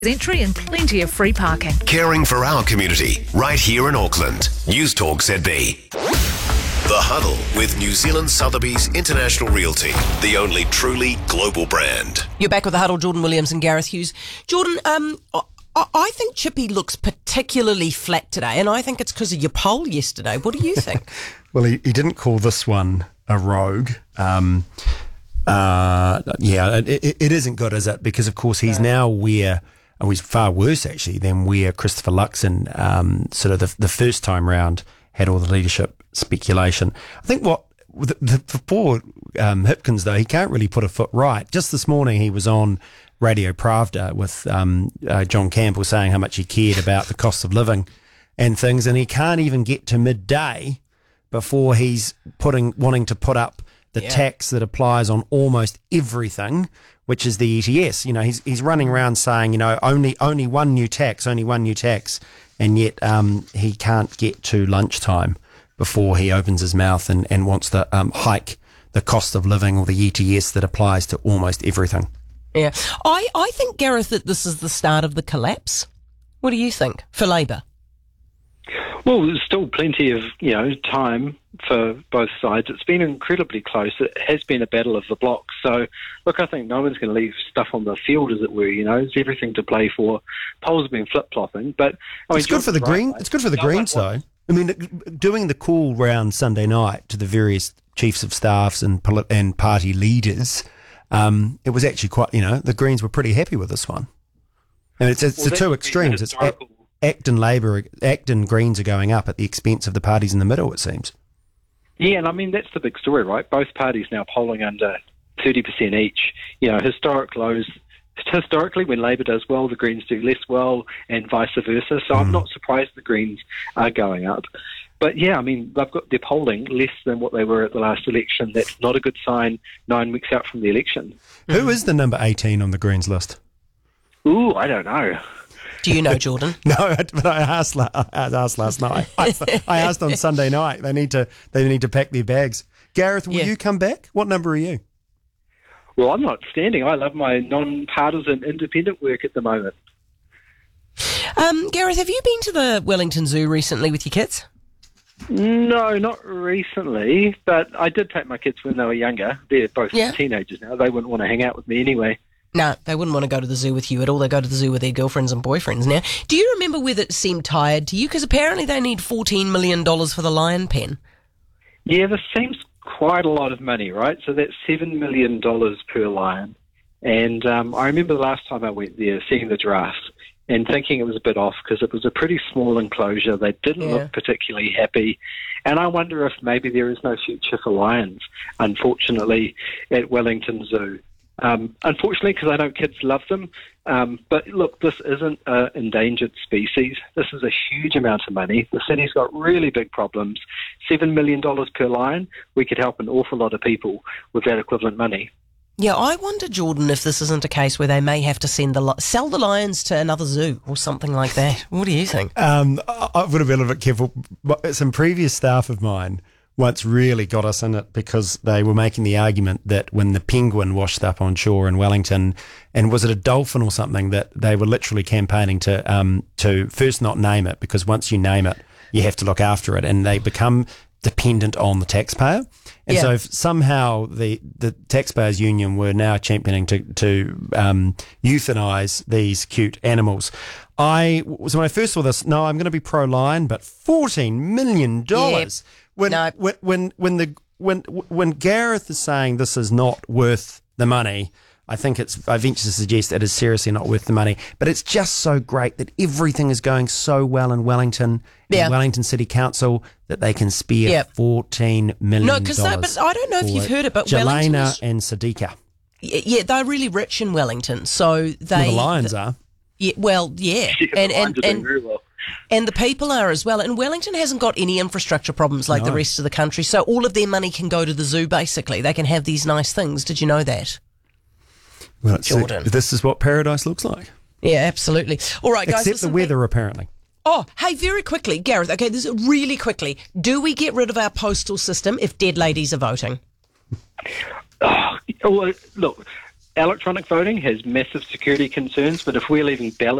Entry and plenty of free parking. Caring for our community, right here in Auckland. News Talk ZB. The Huddle with New Zealand Sotheby's International Realty, the only truly global brand. You're back with The Huddle, Jordan Williams and Gareth Hughes. Jordan, I think Chippy looks particularly flat today, and I think it's because of your poll yesterday. What do you think? Well, he didn't call this one a rogue. It isn't good, is it? Because, of course, he's now where... Oh, he's far worse, actually, than where Christopher Luxon, sort of the first time round, had all the leadership speculation. I think for poor Hipkins, though, he can't really put a foot right. Just this morning, he was on Radio Pravda with John Campbell saying how much he cared about the cost of living and things, and he can't even get to midday before he's wanting to put up the tax that applies on almost everything, which is the ETS. You know, he's running around saying, you know, only one new tax, and yet he can't get to lunchtime before he opens his mouth and wants to hike the cost of living or the ETS that applies to almost everything. Yeah. I think, Gareth, that this is the start of the collapse. What do you think for Labour? Well, there's still plenty of, time for both sides. It's been incredibly close. It has been a battle of the blocks. So, look, I think no one's going to leave stuff on the field, as it were. There's everything to play for. Polls have been flip-flopping, but it's good for the Green. It's good for the Greens, though. I mean, doing the call round Sunday night to the various chiefs of staffs and party leaders, it was actually quite. The Greens were pretty happy with this one. And it's the two extremes. It's Acton Greens are going up at the expense of the parties in the middle, it seems. Yeah, and I mean, that's the big story, right? Both parties now polling under 30% each. Historic lows. Historically, when Labour does well, the Greens do less well, and vice versa. So I'm not surprised the Greens are going up. But yeah, I mean, they're polling less than what they were at the last election. That's not a good sign 9 weeks out from the election. Who is the number 18 on the Greens list? Ooh, I don't know. Do you know, Jordan? No, but I asked last night. I asked on Sunday night. They need to pack their bags. Gareth, will you come back? What number are you? Well, I'm not standing. I love my non-partisan independent work at the moment. Gareth, have you been to the Wellington Zoo recently with your kids? No, not recently, but I did take my kids when they were younger. They're both teenagers now. They wouldn't want to hang out with me anyway. No, they wouldn't want to go to the zoo with you at all. They go to the zoo with their girlfriends and boyfriends now. Do you remember whether it seemed tired to you? Because apparently they need $14 million for the lion pen. Yeah, this seems quite a lot of money, right? So that's $7 million per lion. And I remember the last time I went there, seeing the giraffes and thinking it was a bit off because it was a pretty small enclosure. They didn't look particularly happy. And I wonder if maybe there is no future for lions, unfortunately, at Wellington Zoo. Unfortunately, because I know kids love them. But look, this isn't an endangered species. This is a huge amount of money. The city's got really big problems. $7 million per lion, we could help an awful lot of people with that equivalent money. Yeah, I wonder, Jordan, if this isn't a case where they may have to sell the lions to another zoo or something like that. What do you think? I've got to be a little bit careful. Some previous staff of mine once really got us in it because they were making the argument that when the penguin washed up on shore in Wellington, and was it a dolphin or something, that they were literally campaigning to first not name it, because once you name it, you have to look after it, and they become dependent on the taxpayer. And so somehow the taxpayers union were now championing to euthanize these cute animals. So when I first saw this, I'm going to be pro-lion, but $14 million. When Gareth is saying this is not worth the money, I venture to suggest it is seriously not worth the money. But it's just so great that everything is going so well in Wellington, Wellington City Council, that they can spare $14 million. No, but I don't know if you've heard it, but Jelena and Sadiqa. Yeah, they're really rich in Wellington, so the Lions are. Yeah, well, yeah, and very well. And the people are as well. And Wellington hasn't got any infrastructure problems like the rest of the country, so all of their money can go to the zoo, basically. They can have these nice things. Did you know that? Well, Jordan. This is what paradise looks like. Yeah, absolutely. All right, guys. Except the weather, apparently. Oh, hey, very quickly, Gareth, okay, this is really quickly. Do we get rid of our postal system if dead ladies are voting? Well, look, electronic voting has massive security concerns, but if we're leaving ballot